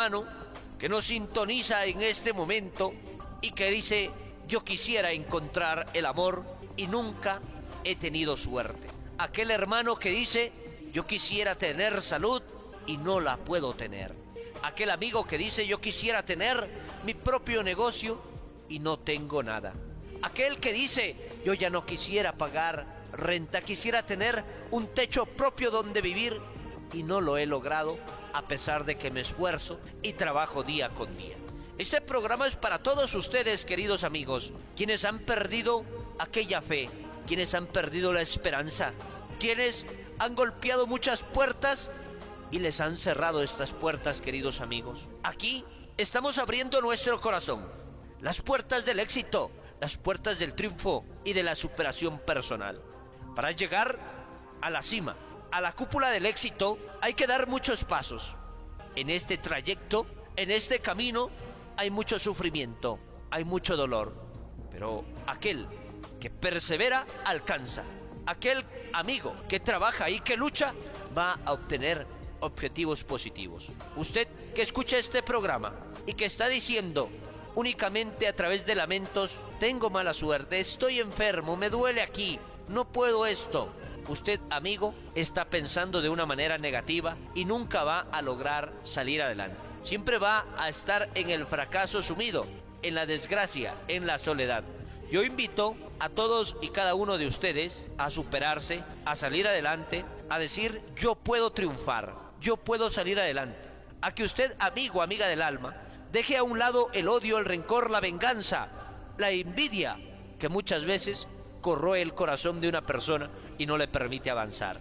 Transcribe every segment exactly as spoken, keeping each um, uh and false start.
hermano que nos sintoniza en este momento y que dice: yo quisiera encontrar el amor y nunca he tenido suerte. Aquel hermano que dice: yo quisiera tener salud y no la puedo tener. Aquel amigo que dice: yo quisiera tener mi propio negocio y no tengo nada. Aquel que dice: yo ya no quisiera pagar renta, quisiera tener un techo propio donde vivir y no lo he logrado, a pesar de que me esfuerzo y trabajo día con día. Este programa es para todos ustedes, queridos amigos, quienes han perdido aquella fe, quienes han perdido la esperanza, quienes han golpeado muchas puertas y les han cerrado estas puertas, queridos amigos. Aquí estamos abriendo nuestro corazón, las puertas del éxito, las puertas del triunfo y de la superación personal. Para llegar a la cima, a la cúpula del éxito, hay que dar muchos pasos. En este trayecto, en este camino, hay mucho sufrimiento, hay mucho dolor. Pero aquel que persevera, alcanza. Aquel amigo que trabaja y que lucha, va a obtener objetivos positivos. Usted que escucha este programa y que está diciendo únicamente a través de lamentos: tengo mala suerte, estoy enfermo, me duele aquí, no puedo esto. Usted, amigo, está pensando de una manera negativa y nunca va a lograr salir adelante. Siempre va a estar en el fracaso sumido, en la desgracia, en la soledad. Yo invito a todos y cada uno de ustedes a superarse, a salir adelante, a decir: yo puedo triunfar, yo puedo salir adelante. A que usted, amigo, amiga del alma, deje a un lado el odio, el rencor, la venganza, la envidia, que muchas veces corroe el corazón de una persona y no le permite avanzar.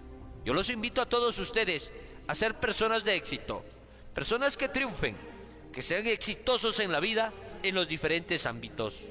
Yo los invito a todos ustedes a ser personas de éxito, personas que triunfen, que sean exitosos en la vida, en los diferentes ámbitos,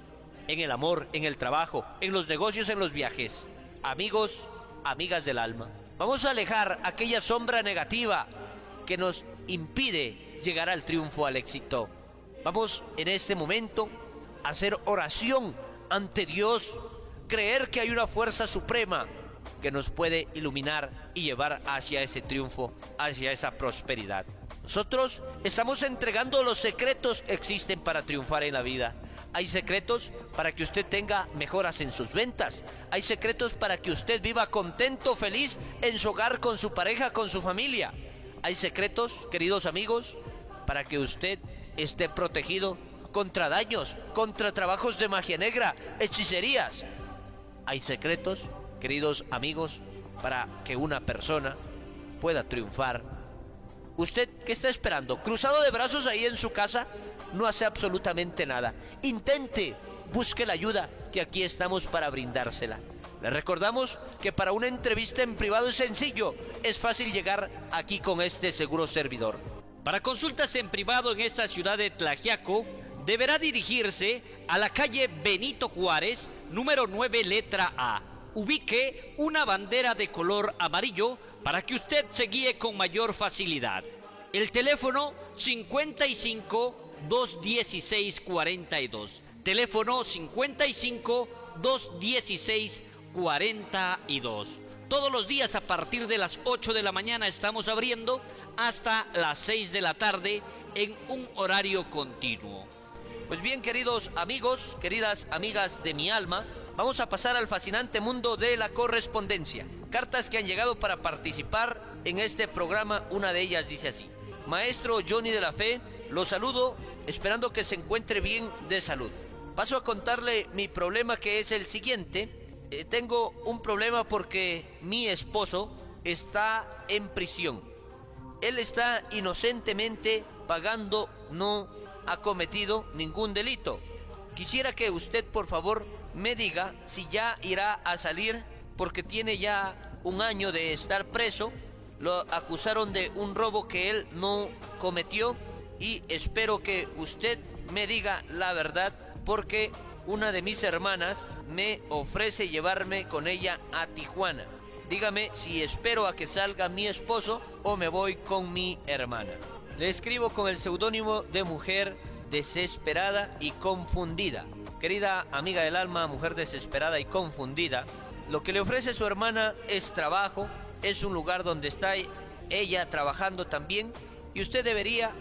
en el amor, en el trabajo, en los negocios, en los viajes. Amigos, amigas del alma, vamos a alejar aquella sombra negativa que nos impide llegar al triunfo, al éxito. Vamos en este momento a hacer oración ante Dios, creer que hay una fuerza suprema que nos puede iluminar y llevar hacia ese triunfo, hacia esa prosperidad. Nosotros estamos entregando los secretos que existen para triunfar en la vida. Hay secretos para que usted tenga mejoras en sus ventas. Hay secretos para que usted viva contento, feliz en su hogar, con su pareja, con su familia. Hay secretos, queridos amigos, para que usted esté protegido contra daños, contra trabajos de magia negra, hechicerías. Hay secretos, queridos amigos, para que una persona pueda triunfar. ¿Usted qué está esperando? ¿Cruzado de brazos ahí en su casa? No hace absolutamente nada. Intente, busque la ayuda, que aquí estamos para brindársela. Le recordamos que para una entrevista en privado es sencillo, es fácil llegar aquí con este seguro servidor. Para consultas en privado en esta ciudad de Tlaxiaco, deberá dirigirse a la calle Benito Juárez, número nueve, letra A. Ubique una bandera de color amarillo para que usted se guíe con mayor facilidad. El teléfono cincuenta y cinco, doscientos dieciséis, cuarenta y dos. Teléfono cincuenta y cinco, doscientos dieciséis, cuarenta y dos. Todos los días a partir de las ocho de la mañana estamos abriendo hasta las seis de la tarde en un horario continuo. Pues bien, queridos amigos, queridas amigas de mi alma, vamos a pasar al fascinante mundo de la correspondencia. Cartas que han llegado para participar en este programa. Una de ellas dice así: Maestro Johnny de la Fe, lo saludo esperando que se encuentre bien de salud. Paso a contarle mi problema, que es el siguiente. Eh, tengo un problema porque mi esposo está en prisión. Él está inocentemente pagando, no ha cometido ningún delito. Quisiera que usted, por favor, me diga si ya irá a salir, porque tiene ya un año de estar preso. Lo acusaron de un robo que él no cometió y espero que usted me diga la verdad, porque una de mis hermanas me ofrece llevarme con ella a Tijuana. Dígame si espero a que salga mi esposo o me voy con mi hermana. Le escribo con el seudónimo de Mujer Desesperada y Confundida. Querida amiga del alma, mujer desesperada y confundida, lo que le ofrece su hermana es trabajo, es un lugar donde está ella trabajando también, y usted debería